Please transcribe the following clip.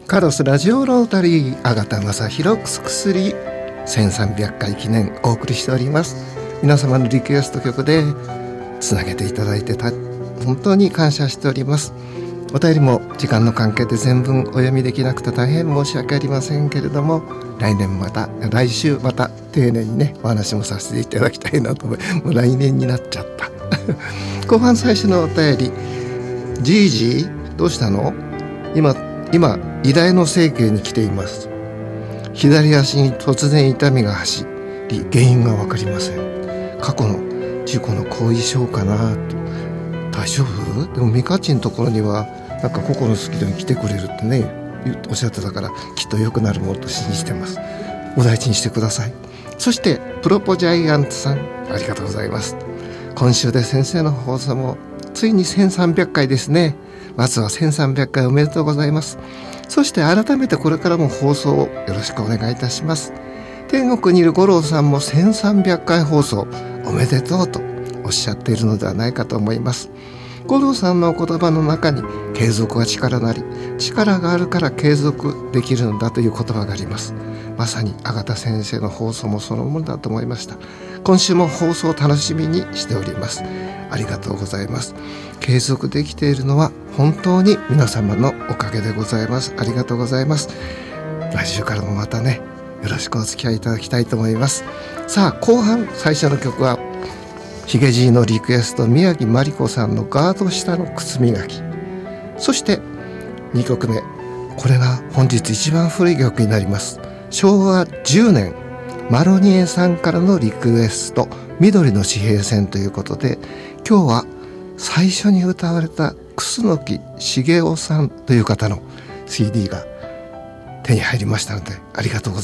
カロスラジオロータリー阿形正弘くすくすり1300回記念お送りしております。皆様のリクエスト曲でつなげていただいて本当に感謝しております。お便りも時間の関係で全文お読みできなくて大変申し訳ありませんけれども、来週また丁寧にねお話もさせていただきたいなと思い、もう来年になっちゃった後半最初のお便り、じいじどうしたの？今医大の整形に来ています。左足に突然痛みが走り原因が分かりません。過去の事故の後遺症かなと。大丈夫？でもミカチンのところにはなんか個々の好きに来てくれるってねおっしゃってたから、きっと良くなるものと信じてます。お大事にしてください。そしてプロポジャイアントさん、ありがとうございます。今週で先生の放送もついに1300回ですね。まずは1300回おめでとうございます。そして改めてこれからも放送をよろしくお願いいたします。天国にいる五郎さんも1300回放送おめでとうとおっしゃっているのではないかと思います。五郎さんのお言葉の中に継続は力なり、力があるから継続できるのだという言葉があります。まさに阿形先生の放送もそのものだと思いました。今週も放送を楽しみにしております。ありがとうございます。継続できているのは本当に皆様のおかげでございます。ありがとうございます。来週からもまたねよろしくお付き合いいただきたいと思います。さあ後半最初の曲はヒゲじいのリクエスト、宮城まりこさんのガード下の靴磨き。そして2曲目、これが本日一番古い曲になります。昭和10年マロニエさんからのリクエスト、緑の地平線ということで、今日は最初に歌われた楠木茂雄さんという方の CD が手に入りましたので、ありがとうございます。